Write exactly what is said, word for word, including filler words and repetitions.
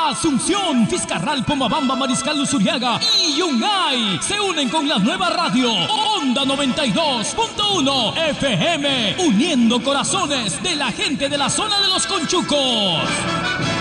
Asunción, Fiscarral, Pomabamba, Mariscal Luzuriaga y Yungay se unen con la nueva radio Onda noventa y dos punto uno F M, uniendo corazones de la gente de la zona de los Conchucos.